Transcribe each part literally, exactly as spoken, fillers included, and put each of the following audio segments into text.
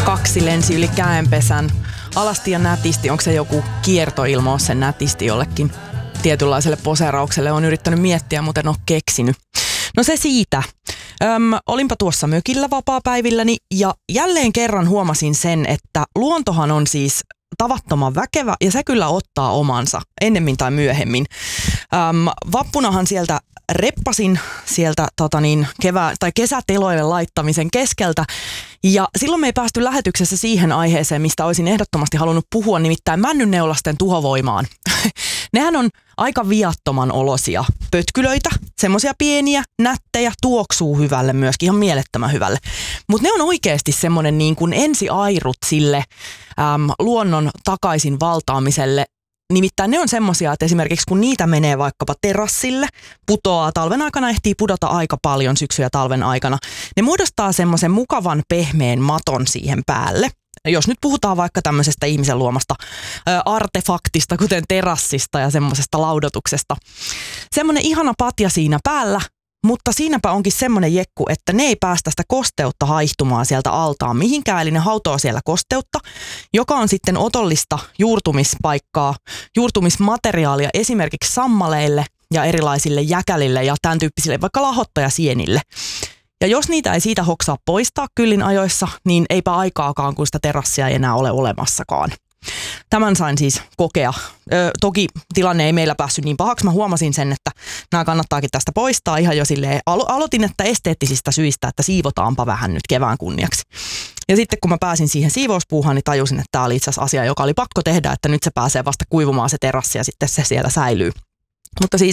kaksi lensi yli käenpesän. Alasti ja nätisti, onko se joku kiertoilmaus sen nätisti jollekin tietynlaiselle poseeraukselle? Olen yrittänyt miettiä, mutta en ole keksinyt. No se siitä. Öm, olinpa tuossa mökillä vapaapäivilläni ja jälleen kerran huomasin sen, että luontohan on siis tavattoman väkevä ja se kyllä ottaa omansa ennemmin tai myöhemmin. Öm, vappunahan sieltä reppasin sieltä tota niin, kevää- tai kesäteloille laittamisen keskeltä ja silloin me ei päästy lähetyksessä siihen aiheeseen, mistä olisin ehdottomasti halunnut puhua, nimittäin männynneulasten tuhovoimaan. Nehän on aika viattoman olosia pötkylöitä, semmoisia pieniä, nättejä, tuoksuu hyvälle myöskin, ihan mielettömän hyvälle. Mutta ne on oikeasti semmoinen niin kuin ensiairut sille äm, luonnon takaisin valtaamiselle. Nimittäin ne on semmoisia, että esimerkiksi kun niitä menee vaikkapa terassille, putoaa talven aikana, ehtii pudota aika paljon syksy- ja talven aikana. Ne muodostaa semmoisen mukavan pehmeän maton siihen päälle. Jos nyt puhutaan vaikka tämmöisestä ihmisen luomasta ö, artefaktista, kuten terassista ja semmoisesta laudotuksesta. Semmoinen ihana patja siinä päällä, mutta siinäpä onkin semmoinen jekku, että ne ei päästä sitä kosteutta haihtumaan sieltä altaan mihinkään, eli ne hautoo siellä kosteutta, joka on sitten otollista juurtumispaikkaa, juurtumismateriaalia esimerkiksi sammaleille ja erilaisille jäkälille ja tämän tyyppisille vaikka lahottajasienille. Ja jos niitä ei siitä hoksaa poistaa kyllin ajoissa, niin eipä aikaakaan, kun sitä terassia ei enää ole olemassakaan. Tämän sain siis kokea. Ö, toki tilanne ei meillä päässyt niin pahaksi. Mä huomasin sen, että nämä kannattaakin tästä poistaa ihan jo silleen. Alo- aloitin, että esteettisistä syistä, että siivotaanpa vähän nyt kevään kunniaksi. Ja sitten kun mä pääsin siihen siivouspuuhaan, niin tajusin, että tämä oli itse asiassa asia, joka oli pakko tehdä, että nyt se pääsee vasta kuivumaan se terassi ja sitten se siellä säilyy. Mutta siis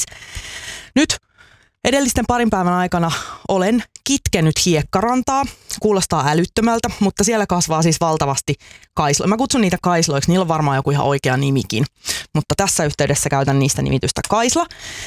nyt edellisten parin päivän aikana olen kitkenyt hiekkarantaa. Kuulostaa älyttömältä, mutta siellä kasvaa siis valtavasti kaisloja. Mä kutsun niitä kaisloiksi, niillä on varmaan joku ihan oikea nimikin. Mutta tässä yhteydessä käytän niistä nimitystä kaisla.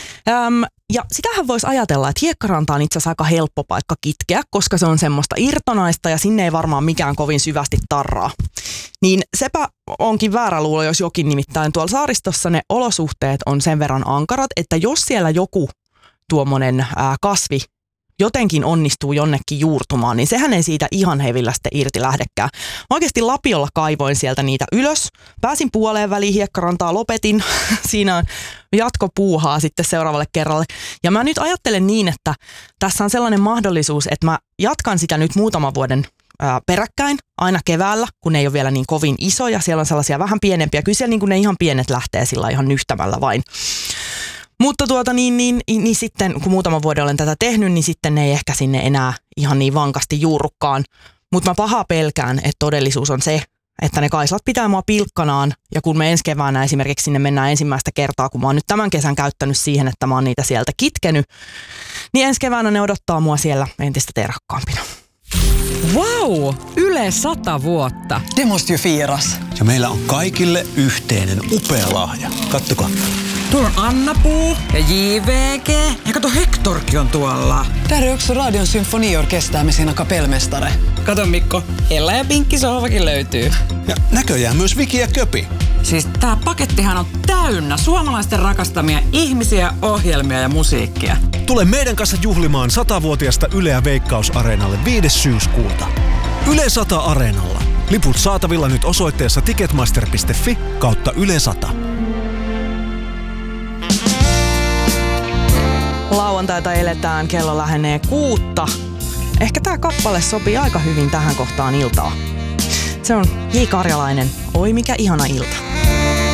Öm, ja sitähän voisi ajatella, että hiekkaranta on itse asiassa aika helppo paikka kitkeä, koska se on semmoista irtonaista ja sinne ei varmaan mikään kovin syvästi tarraa. Niin sepä onkin väärä luulo, jos jokin, nimittäin tuolla saaristossa ne olosuhteet on sen verran ankarat, että jos siellä joku tuommoinen ää, kasvi jotenkin onnistuu jonnekin juurtumaan, niin sehän ei siitä ihan hevillä sitten irti lähdekään. Mä oikeasti lapiolla kaivoin sieltä niitä ylös. Pääsin puoleen väliin hiekkarantaa, lopetin. Siinä on jatkopuuhaa sitten seuraavalle kerralle. Ja mä nyt ajattelen niin, että tässä on sellainen mahdollisuus, että mä jatkan sitä nyt muutaman vuoden ää, peräkkäin, aina keväällä, kun ne ei ole vielä niin kovin isoja. Siellä on sellaisia vähän pienempiä. Kyllä siellä niin kuin ne ihan pienet lähtee sillä ihan nyhtämällä vain. Mutta tuota niin, niin, niin sitten, kun muutaman vuoden olen tätä tehnyt, niin sitten ne ei ehkä sinne enää ihan niin vankasti juurrukkaan. Mutta mä pahaa pelkään, että todellisuus on se, että ne kaislat pitää mua pilkkanaan. Ja kun me ensi keväänä esimerkiksi sinne mennään ensimmäistä kertaa, kun mä oon nyt tämän kesän käyttänyt siihen, että mä oon niitä sieltä kitkenyt, niin ensi keväänä ne odottaa mua siellä entistä terhakkaampina. Vau! Yle sata vuotta. Det måste ju firas. Ja meillä on kaikille yhteinen upea lahja. Kattokaa. Tuolla on Anna-Puu ja J V G. Ja kato, Hektorkin on tuolla. Där är också Radion symfoniorkester med sina kapellmästare. Kato Mikko, Ella ja Pinkki sohvakin löytyy. Ja näköjään myös Viki ja Köpi. Siis tää pakettihan on täynnä suomalaisten rakastamia ihmisiä, ohjelmia ja musiikkia. Tule meidän kanssa juhlimaan satavuotiasta Yleä Veikkaus-areenalle viides syyskuuta. Yle sata Areenalla. Liput saatavilla nyt osoitteessa ticketmaster piste fi kautta Yle sata. Lauantaita eletään, kello lähenee kuutta. Ehkä tää kappale sopii aika hyvin tähän kohtaan iltaa. Se on J. Karjalainen, Oi mikä ihana ilta.